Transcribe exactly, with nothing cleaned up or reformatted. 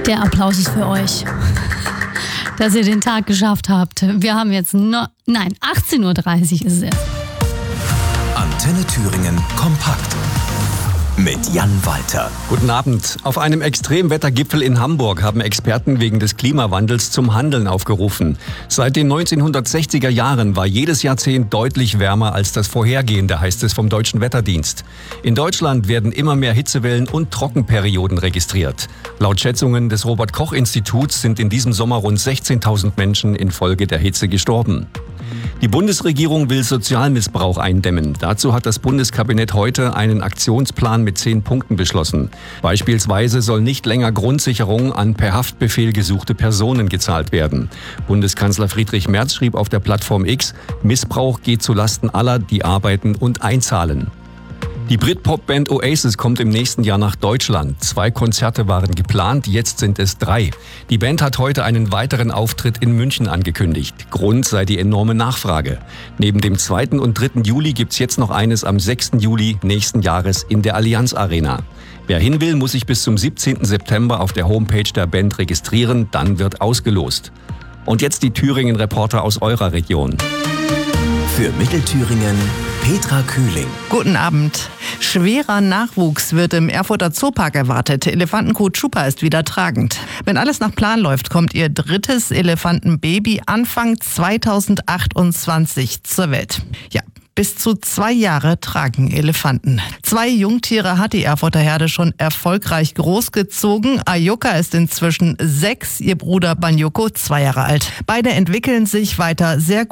Der Applaus ist für euch, dass ihr den Tag geschafft habt. Wir haben jetzt no, nein, achtzehn Uhr dreißig ist es. Antenne Thüringen kompakt mit Jan Walter. Guten Abend. Auf einem Extremwettergipfel in Hamburg haben Experten wegen des Klimawandels zum Handeln aufgerufen. Seit den neunzehnhundertsechziger Jahren war jedes Jahrzehnt deutlich wärmer als das vorhergehende, heißt es vom Deutschen Wetterdienst. In Deutschland werden immer mehr Hitzewellen und Trockenperioden registriert. Laut Schätzungen des Robert-Koch-Instituts sind in diesem Sommer rund sechzehntausend Menschen infolge der Hitze gestorben. Die Bundesregierung will Sozialmissbrauch eindämmen. Dazu hat das Bundeskabinett heute einen Aktionsplan mit zehn Punkten beschlossen. Beispielsweise soll nicht länger Grundsicherung an per Haftbefehl gesuchte Personen gezahlt werden. Bundeskanzler Friedrich Merz schrieb auf der Plattform X, Missbrauch geht zulasten aller, die arbeiten und einzahlen. Die Britpop-Band Oasis kommt im nächsten Jahr nach Deutschland. Zwei Konzerte waren geplant, jetzt sind es drei. Die Band hat heute einen weiteren Auftritt in München angekündigt. Grund sei die enorme Nachfrage. Neben dem zweiten und dritten Juli gibt's jetzt noch eines am sechsten Juli nächsten Jahres in der Allianz Arena. Wer hin will, muss sich bis zum siebzehnten September auf der Homepage der Band registrieren, dann wird ausgelost. Und jetzt die Thüringen-Reporter aus eurer Region. Für Mittelthüringen Petra Kühling. Guten Abend. Schwerer Nachwuchs wird im Erfurter Zoopark erwartet. Elefantenkuh Chupa ist wieder tragend. Wenn alles nach Plan läuft, kommt ihr drittes Elefantenbaby Anfang zweitausendachtundzwanzig zur Welt. Ja. Bis zu zwei Jahre tragen Elefanten. Zwei Jungtiere hat die Erfurter Herde schon erfolgreich großgezogen. Ayoka ist inzwischen sechs, ihr Bruder Banyoko zwei Jahre alt. Beide entwickeln sich weiter sehr gut.